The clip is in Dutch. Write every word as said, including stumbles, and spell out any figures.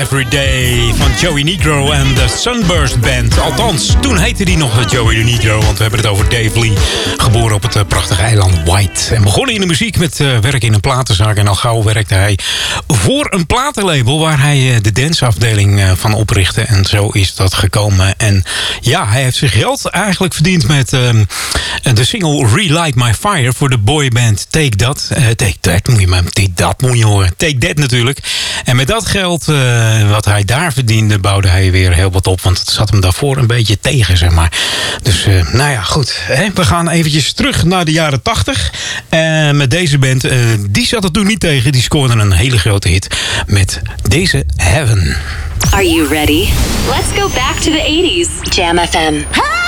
Everyday van Joey Negro en de Sunburst Band. Althans, toen heette die nog Joey de Negro, want we hebben het over Dave Lee. Geboren op het uh, prachtige eiland White. En begonnen in de muziek met uh, werk in een platenzaak. En al gauw werkte hij voor een platenlabel waar hij uh, de danceafdeling uh, van oprichtte. En zo is dat gekomen. En ja, hij heeft zijn geld eigenlijk verdiend met uh, de single Relight My Fire voor de boyband Take That. Uh, take That moet je maar, Take That moet je horen. Take That natuurlijk. En met dat geld uh, wat hij daar verdiende, bouwde hij weer heel wat op. Want het zat hem daarvoor een beetje tegen, zeg maar. Dus, uh, nou ja, goed. Hè? We gaan eventjes terug naar de jaren tachtig. En met deze band, uh, die zat er toen niet tegen. Die scoorde een hele grote hit met deze Heaven. Are you ready? Let's go back to the eighties. Jam F M.